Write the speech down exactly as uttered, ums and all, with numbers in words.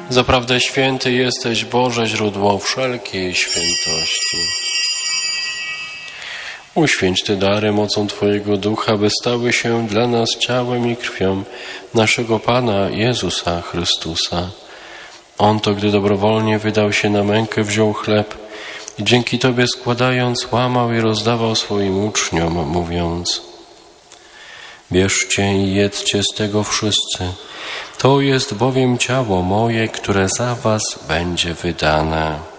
Zaprawdę święty jesteś, Boże, źródło wszelkiej świętości. Uświęć te dary mocą Twojego Ducha, by stały się dla nas ciałem i krwią naszego Pana Jezusa Chrystusa. On to, gdy dobrowolnie wydał się na mękę, wziął chleb i dzięki Tobie składając, łamał i rozdawał swoim uczniom, mówiąc: bierzcie i jedzcie z tego wszyscy. To jest bowiem ciało moje, które za was będzie wydane.